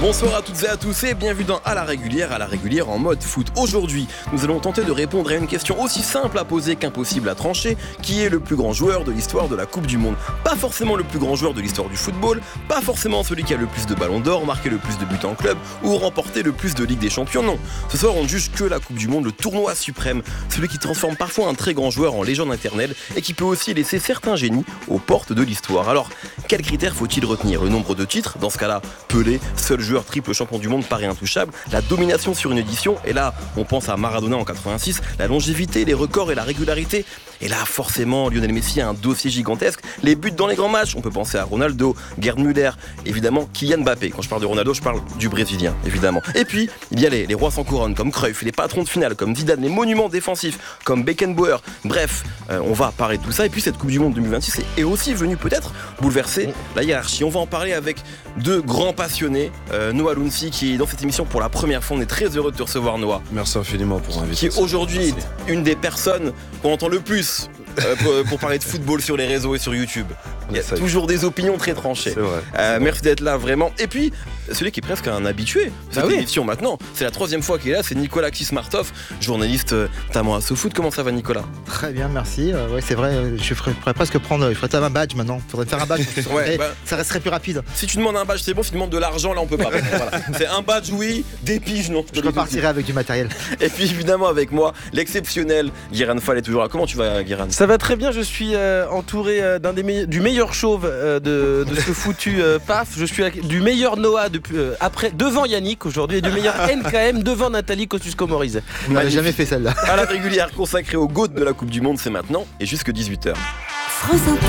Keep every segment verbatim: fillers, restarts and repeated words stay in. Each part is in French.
Bonsoir à toutes et à tous et bienvenue dans À la régulière, à la régulière en mode foot. Aujourd'hui, nous allons tenter de répondre à une question aussi simple à poser qu'impossible à trancher. Qui est le plus grand joueur de l'histoire de la Coupe du Monde? Pas forcément le plus grand joueur de l'histoire du football, pas forcément celui qui a le plus de ballons d'or, marqué le plus de buts en club ou remporté le plus de Ligue des Champions, non. Ce soir, on ne juge que la Coupe du Monde, le tournoi suprême, celui qui transforme parfois un très grand joueur en légende éternelle et qui peut aussi laisser certains génies aux portes de l'histoire. Alors, quels critères faut-il retenir? Le nombre de titres, dans ce cas-là, Pelé, seul joueur triple champion du monde paraît intouchable, la domination sur une édition, et là on pense à Maradona en quatre-vingt-six, la longévité, les records et la régularité, et là forcément Lionel Messi a un dossier gigantesque, les buts dans les grands matchs, on peut penser à Ronaldo, Gerd Müller, évidemment Kylian Mbappé. Quand je parle de Ronaldo, je parle du Brésilien, évidemment. Et puis il y a les, les rois sans couronne comme Cruyff, les patrons de finale comme Zidane, les monuments défensifs comme Beckenbauer. Bref, euh, on va parler de tout ça, et puis cette Coupe du Monde deux mille vingt-six est, est aussi venue peut-être bouleverser la hiérarchie. On va en parler avec deux grands passionnés, euh, Noah Lounsi qui est dans cette émission pour la première fois. On est très heureux de te recevoir, Noah. Merci infiniment pour l'invitation. Qui aujourd'hui est une des personnes qu'on entend le plus euh, pour, pour parler de football sur les réseaux et sur YouTube. Il y a toujours des opinions très tranchées. C'est vrai. Euh, merci d'être là, vraiment. Et puis, celui qui est presque un habitué de cette bah oui. émission maintenant, c'est la troisième fois qu'il est là, c'est Nicolas Kismartov, journaliste euh, notamment à SoFoot. Comment ça va, Nicolas? Très bien, merci. Euh, ouais, c'est vrai, je ferais, pourrais presque prendre, il faudrait un badge maintenant. Il faudrait faire un badge. Ouais, et bah, ça resterait plus rapide. Si tu demandes un badge, c'est bon. Si tu demandes de l'argent, là, on peut pas. Voilà. C'est un badge, oui, des piges, non. Je repartirai avec du matériel. Et puis, évidemment, avec moi, l'exceptionnel Guérin Fall est toujours là. Comment tu vas, Guérin? Ça va très bien, je suis euh, entouré euh, d'un des me- du meilleur chauve euh, de, de ce foutu euh, P A F. Je suis la- du meilleur Noah depuis, euh, après, devant Yannick aujourd'hui et du meilleur N K M devant Nathalie Kosciusko-Morizet. On n'avait jamais fait celle-là. À la régulière consacrée au GOAT de la Coupe du Monde, c'est maintenant et jusque dix-huit heures. France Inter.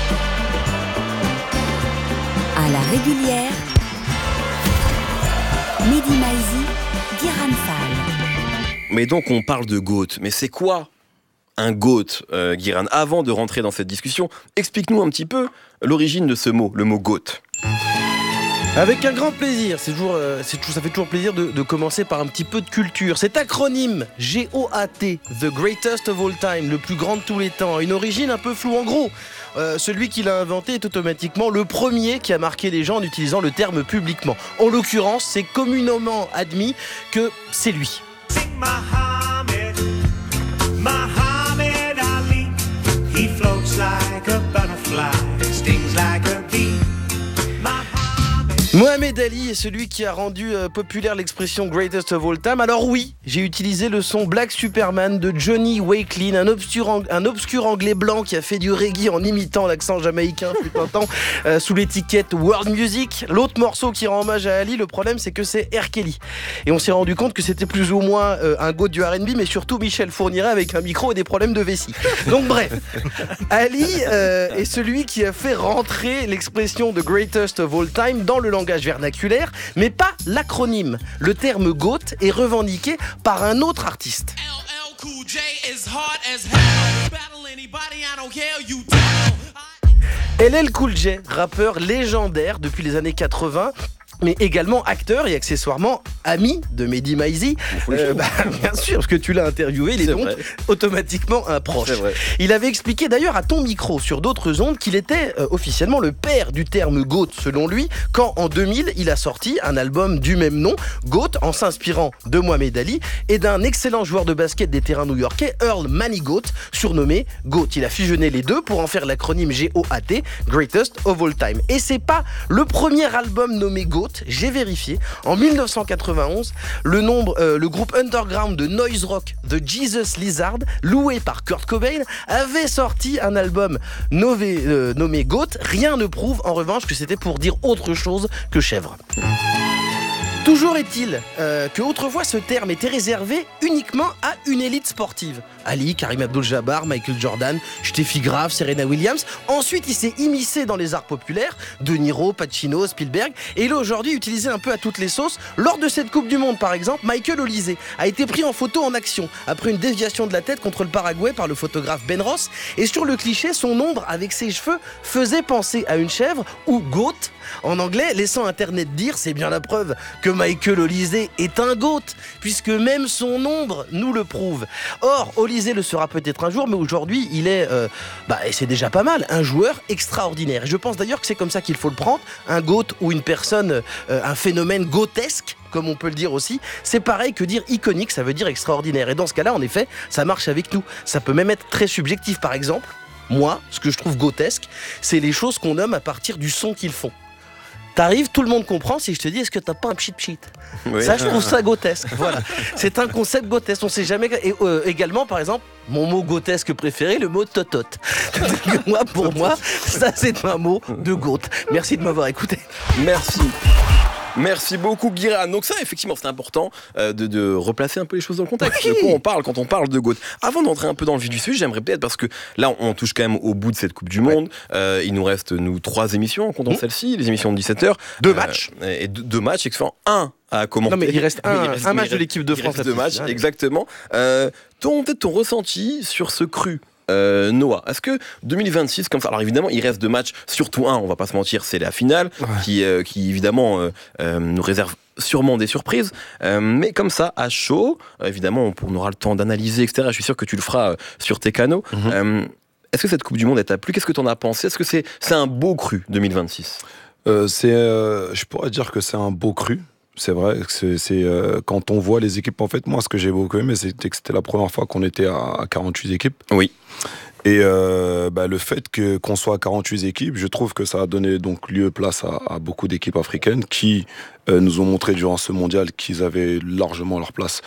À la régulière. Mehdi Maizi, Guérin Fall. Mais donc on parle de GOAT, mais c'est quoi un GOAT, euh, Guérin? Avant de rentrer dans cette discussion, explique-nous un petit peu l'origine de ce mot, le mot GOAT. Avec un grand plaisir, c'est toujours, euh, c'est toujours, ça fait toujours plaisir de, de commencer par un petit peu de culture. Cet acronyme G O A T, The Greatest of All Time, le plus grand de tous les temps, a une origine un peu floue. En gros, euh, celui qui l'a inventé est automatiquement le premier qui a marqué les gens en utilisant le terme publiquement. En l'occurrence, c'est communément admis que c'est lui. Muhammad, Muhammad Ali, he floats like a butterfly, stings like a bee. Mohamed Ali est celui qui a rendu euh, populaire l'expression Greatest of All Time. Alors oui, j'ai utilisé le son Black Superman de Johnny Wakelin, un obscur, ang- un obscur anglais blanc qui a fait du reggae en imitant l'accent jamaïcain fut un temps, euh, sous l'étiquette World Music. L'autre morceau qui rend hommage à Ali, le problème c'est que c'est R. Kelly. Et on s'est rendu compte que c'était plus ou moins euh, un goat du R and B, mais surtout Michel Fourniret avec un micro et des problèmes de vessie. Donc bref, Ali euh, est celui qui a fait rentrer l'expression de Greatest of All Time dans le langage vernaculaire, mais pas l'acronyme. Le terme GOAT est revendiqué par un autre artiste. L L Cool J, rappeur légendaire depuis les années quatre-vingts, mais également acteur et accessoirement ami de Mehdi Maizi. Euh, bah, bien sûr, parce que tu l'as interviewé, il est, C'est donc vrai. automatiquement un proche. C'est vrai. Il avait expliqué d'ailleurs à ton micro sur d'autres ondes qu'il était euh, officiellement le père du terme GOAT selon lui, quand en deux mille il a sorti un album du même nom, GOAT, en s'inspirant de Mohamed Ali et d'un excellent joueur de basket des terrains new-yorkais, Earl Manigault, surnommé GOAT. Il a fusionné les deux pour en faire l'acronyme G O A T, Greatest of All Time. Et c'est pas le premier album nommé GOAT, j'ai vérifié. En mille neuf cent quatre-vingt-onze, le, nombre, euh, le groupe underground de noise rock The Jesus Lizard, loué par Kurt Cobain, avait sorti un album nommé, euh, nommé GOAT. Rien ne prouve en revanche que c'était pour dire autre chose que chèvre. Toujours est-il euh, que autrefois ce terme était réservé uniquement à une élite sportive. Ali, Karim Abdul-Jabbar, Michael Jordan, Steffi Graf, Serena Williams. Ensuite, il s'est immiscé dans les arts populaires, De Niro, Pacino, Spielberg, et il est aujourd'hui utilisé un peu à toutes les sauces. Lors de cette Coupe du Monde, par exemple, Michael Olise a été pris en photo en action après une déviation de la tête contre le Paraguay par le photographe Ben Ross. Et sur le cliché, son ombre avec ses cheveux faisait penser à une chèvre ou goat en anglais, laissant Internet dire, c'est bien la preuve que Michael Olise est un GOAT, puisque même son ombre nous le prouve. Or, Olise le sera peut-être un jour, mais aujourd'hui, il est, euh, bah, et c'est déjà pas mal, un joueur extraordinaire. Et je pense d'ailleurs que c'est comme ça qu'il faut le prendre, un GOAT ou une personne, euh, un phénomène GOATesque, comme on peut le dire aussi, c'est pareil que dire iconique, ça veut dire extraordinaire. Et dans ce cas-là, en effet, ça marche avec nous. Ça peut même être très subjectif. Par exemple, moi, ce que je trouve GOATesque, c'est les choses qu'on nomme à partir du son qu'ils font. T'arrives, tout le monde comprend si je te dis est-ce que t'as pas un pchit pchit. Oui. Ça, je trouve ça GOATesque. Voilà. C'est un concept GOATesque. On sait jamais. Et euh, également, par exemple, mon mot GOATesque préféré, le mot totote. Moi, pour moi, ça c'est un mot de GOAT. Merci de m'avoir écouté. Merci. Merci beaucoup Guiran. Donc ça effectivement c'est important euh, de, de replacer un peu les choses dans le contexte. Oui. De quoi on parle quand on parle de GOAT. Avant d'entrer un peu dans le vif du sujet, j'aimerais peut-être, parce que là on touche quand même au bout de cette Coupe du Monde, ouais. euh, il nous reste nous trois émissions en comptant mmh. celle-ci, les émissions de dix-sept heures. Deux euh, matchs. Et deux, deux matchs, excellent. Un à commenter. Non mais il reste un, il reste, un match reste, de l'équipe de France. Deux matchs, exactement. Euh, ton, peut-être ton ressenti sur ce cru. Euh, Noah, est-ce que deux mille vingt-six comme ça, alors évidemment il reste deux matchs, surtout un, on va pas se mentir, c'est la finale, ouais. qui, euh, qui évidemment euh, euh, nous réserve sûrement des surprises, euh, mais comme ça à chaud, euh, évidemment on, on aura le temps d'analyser, et cetera. Je suis sûr que tu le feras euh, sur tes canaux. Mm-hmm. euh, est-ce que cette Coupe du Monde t'a plu? Qu'est-ce que t'en as pensé? Est-ce que c'est, c'est un beau cru deux mille vingt-six? euh, c'est, euh, Je pourrais dire que c'est un beau cru. C'est vrai, c'est, c'est euh, quand on voit les équipes, en fait, moi, ce que j'ai beaucoup aimé, c'était que c'était la première fois qu'on était à quarante-huit équipes. Oui. Et euh, bah, le fait que, qu'on soit à quarante-huit équipes, je trouve que ça a donné donc lieu, place à, à beaucoup d'équipes africaines qui euh, nous ont montré durant ce mondial qu'ils avaient largement leur place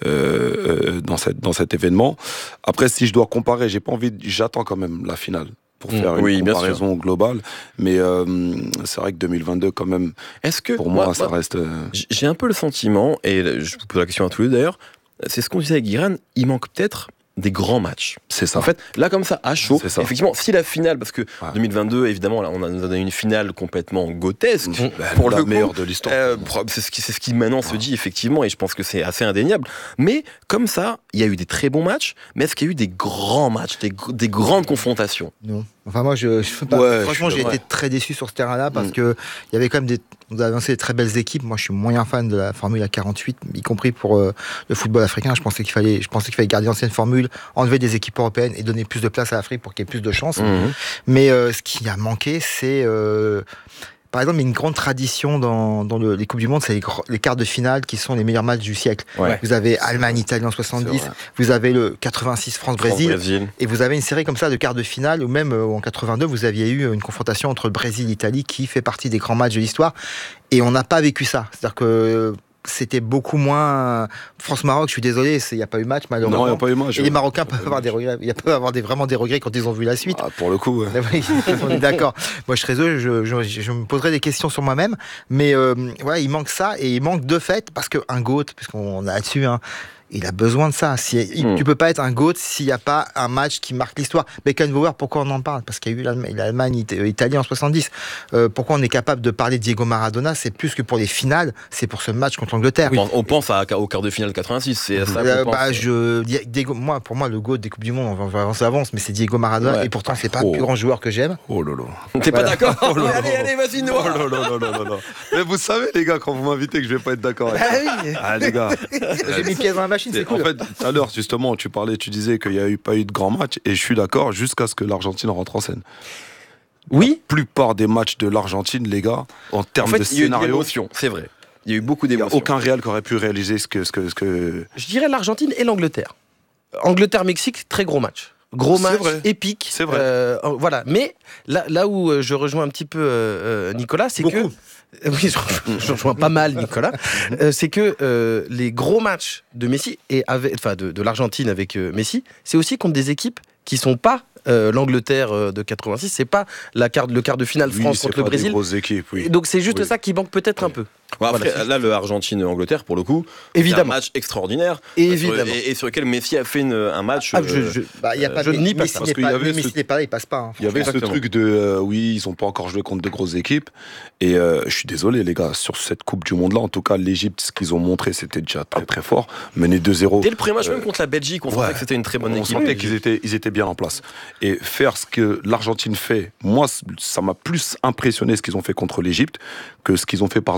euh, dans, cette, dans cet événement. Après, si je dois comparer, j'ai pas envie, de, j'attends quand même la finale. Pour faire une oui, comparaison globale, mais euh, c'est vrai que deux mille vingt-deux quand même, est-ce que, pour moi, moi ça moi, reste... Euh... J'ai un peu le sentiment, et je vous pose la question à tous les deux d'ailleurs, c'est ce qu'on disait avec Guiran, il manque peut-être des grands matchs. C'est ça. En fait, là comme ça, à chaud, effectivement, si la finale, parce que ouais. deux mille vingt-deux, évidemment, là, on a, nous a donné une finale complètement GOATesque, mmh. pour la le meilleure coup, de l'histoire. Euh, c'est, ce qui, c'est ce qui maintenant ouais. se dit, effectivement, et je pense que c'est assez indéniable. Mais comme ça, il y a eu des très bons matchs, mais est-ce qu'il y a eu des grands matchs, des, des grandes confrontations? Non. Enfin, moi, je, je pas, ouais, franchement, je j'ai ouais. été très déçu sur ce terrain-là parce mmh. que il y avait quand même des, on a avancé des très belles équipes. Moi, je suis moyen fan de la Formule A quarante-huit, y compris pour euh, le football africain. Je pensais qu'il fallait, je pensais qu'il fallait garder l'ancienne formule, enlever des équipes européennes et donner plus de place à l'Afrique pour qu'il y ait plus de chances. Mmh. Mais euh, ce qui a manqué, c'est euh, par exemple, il y a une grande tradition dans, dans le, les Coupes du Monde, c'est les, les quarts de finale qui sont les meilleurs matchs du siècle. Ouais. Vous avez Allemagne-Italie en soixante-dix, vous avez le quatre-vingt-six France-Brésil, et vous avez une série comme ça de quarts de finale, ou même euh, en quatre-vingt-deux, vous aviez eu une confrontation entre le Brésil et l'Italie qui fait partie des grands matchs de l'histoire, et on n'a pas vécu ça. C'est-à-dire que c'était beaucoup moins France-Maroc, je suis désolé, il n'y a pas eu match malheureusement. Non, il n'y a pas eu match. Et ouais. les Marocains peuvent avoir des regrets, ils peuvent avoir des, vraiment des regrets quand ils ont vu la suite. Ah, pour le coup, ouais. On est d'accord. Moi, je serais heureux, je, je, je me poserai des questions sur moi-même, mais euh, voilà, il manque ça et il manque de fait parce qu'un GOAT, puisqu'on a là-dessus, hein, il a besoin de ça. Si, il, mmh. Tu peux pas être un GOAT s'il n'y a pas un match qui marque l'histoire. Beckenbauer, pourquoi on en parle? Parce qu'il y a eu l'Allemagne, l'Allemagne Italie en soixante-dix. Euh, pourquoi on est capable de parler de Diego Maradona? C'est plus que pour les finales, c'est pour ce match contre l'Angleterre. Oui, on pense à, au quart de finale quatre-vingt-six. C'est à ça euh, bah, je, Diego, moi, pour moi, le GOAT des Coupes du Monde, on va avancer avance, mais c'est Diego Maradona. Ouais. Et pourtant, c'est pas oh. le plus grand joueur que j'aime. Oh là là. T'es voilà. pas d'accord? Oh là allez, là. allez, vas-y, Noah. Oh là là là là là là. Mais vous savez, les gars, quand vous m'invitez, que je vais pas être d'accord avec ah oui. Ah, les gars. J'ai mis pièce dans la machine, c'est, c'est cool. En fait, tout à l'heure, justement, tu parlais, tu disais qu'il n'y a eu, pas eu de grands matchs, et je suis d'accord, jusqu'à ce que l'Argentine rentre en scène. Oui. La plupart des matchs de l'Argentine, les gars, en termes en fait, de scénario. Il y a eu d'émotions, c'est vrai. Il y a eu beaucoup d'émotions. Il n'y a aucun réel qui aurait pu réaliser ce que, ce que, ce que. Je dirais l'Argentine et l'Angleterre. Angleterre-Mexique, très gros match. Gros match, épique. C'est vrai. Euh, voilà. Mais là, là où je rejoins un petit peu euh, Nicolas, c'est beaucoup. que. Oui, je, je rejoins pas mal Nicolas. Euh, c'est que euh, les gros matchs de Messi et avec, enfin de, de l'Argentine avec euh, Messi, c'est aussi contre des équipes qui sont pas euh, l'Angleterre euh, de quatre-vingt-six, c'est pas la quart, le quart de finale oui, France contre le Brésil. Grosses équipes, oui. Donc c'est juste oui. ça qui manque peut-être oui. un peu. Ouais, après, voilà, là, le Argentine-Angleterre, pour le coup, évidemment. C'est un match extraordinaire. Évidemment. Sur, et, et sur lequel Messi a fait une, un match. Ah, je, je, bah, y a pas je de, nie pas Messi ça. Parce qu'il y avait Messi n'est pas là, il passe pas. Hein, il y avait Exactement. ce truc de euh, oui, ils n'ont pas encore joué contre de grosses équipes. Et euh, je suis désolé, les gars, sur cette Coupe du Monde-là, en tout cas, l'Égypte, ce qu'ils ont montré, c'était déjà très très fort. Mené deux zéro. Dès le premier match, euh, même contre la Belgique, on ouais, sentait que c'était une très bonne on équipe. On sentait qu'ils étaient, ils étaient bien en place. Et faire ce que l'Argentine fait, moi, ça m'a plus impressionné ce qu'ils ont fait contre l'Égypte que ce qu'ils ont fait, par exemple, contre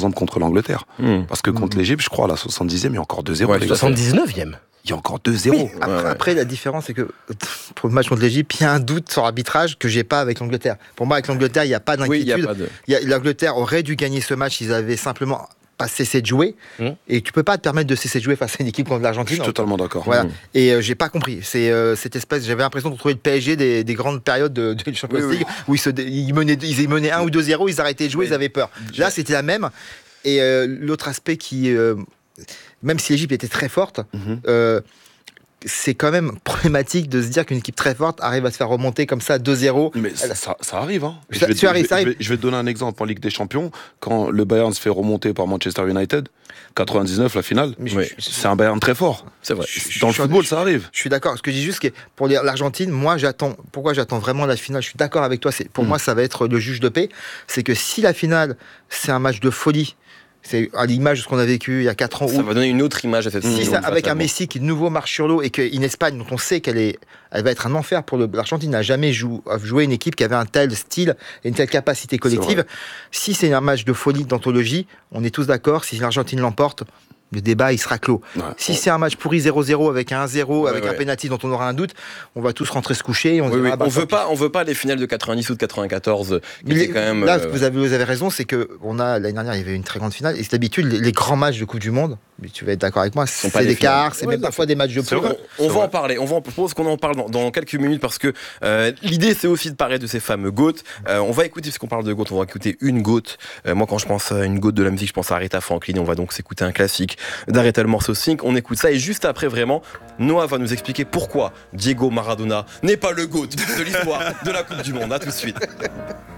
l'Angleterre. Mmh. Parce que contre mmh. l'Égypte, je crois, à la soixante-dixième, il y a encore deux zéro. Ouais, soixante-dix-neuvième. Il y a encore deux zéro. Oui, après, ouais, ouais. après, la différence, c'est que pour le match contre l'Égypte, il y a un doute sur l'arbitrage que j'ai pas avec l'Angleterre. Pour moi, avec l'Angleterre, il n'y a pas d'inquiétude. Oui, y a pas de... y a, L'Angleterre aurait dû gagner ce match, ils avaient simplement pas cessé de jouer. Mmh. Et tu peux pas te permettre de cesser de jouer face à une équipe comme l'Argentine. Je suis totalement d'accord. Voilà. Mmh. Et euh, j'ai pas compris. C'est euh, cette espèce. J'avais l'impression de retrouver le P S G des, des grandes périodes de, de Champions oui, League oui. où ils, se, ils, menaient, ils menaient un ou deux zéro, ils arrêtaient de jouer, oui. ils avaient peur. Là, c'était la même. Et euh, l'autre aspect qui, euh, même si l'Égypte était très forte, mmh. euh, c'est quand même problématique de se dire qu'une équipe très forte arrive à se faire remonter comme ça deux zéro. Mais ça, ça, ça arrive. Hein. Ça, je, vais, tu arrives, je, ça vais, arrive. Je, vais, je vais te donner un exemple en Ligue des Champions. Quand le Bayern se fait remonter par Manchester United, quatre-vingt-dix-neuf, la finale, oui. c'est un Bayern très fort. C'est vrai. Je, Dans je, le football, je, ça arrive. Je suis d'accord. Ce que je dis juste, que pour l'Argentine, moi, j'attends. Pourquoi j'attends vraiment la finale ? Je suis d'accord avec toi. C'est, pour mmh. moi, ça va être le juge de paix. C'est que si la finale, c'est un match de folie, c'est à l'image de ce qu'on a vécu il y a quatre ans. Ça où, va donner une autre image à cette si ça, avec un Messi qui de nouveau marche sur l'eau et qu'une Espagne dont on sait qu'elle est, elle va être un enfer pour le, l'Argentine n'a jamais jou, joué une équipe qui avait un tel style et une telle capacité collective. C'est si c'est un match de folie d'anthologie, on est tous d'accord. Si l'Argentine l'emporte, le débat il sera clos. Ouais, si ouais. c'est un match pourri zéro zéro avec un un zéro, ouais, avec ouais. un penalty dont on aura un doute, on va tous rentrer se coucher. Et on oui, dira, oui. bah, on veut pas, on veut pas les finales de quatre-vingt-dix ou de quatre-vingt-quatorze. Les, quand même, là, euh... vous avez, vous avez raison, c'est que on a l'année dernière il y avait une très grande finale et c'est d'habitude les, les grands matchs de Coupe du Monde. Mais tu vas être d'accord avec moi, c'est des l'écart, c'est ouais, même parfois des matchs de poule. On, on va en parler, on va en, je propose qu'on en parle dans, dans quelques minutes parce que euh, l'idée c'est aussi de parler de ces fameux GOAT. Euh, on va écouter, parce qu'on parle de GOAT, on va écouter une GOAT. Euh, moi quand je pense à une GOAT de la musique, je pense à Aretha Franklin. On va donc s'écouter un classique d'Aretha, le morceau Think. On écoute ça et juste après vraiment, Noah va nous expliquer pourquoi Diego Maradona n'est pas le GOAT de l'histoire de la Coupe du Monde. À tout de suite.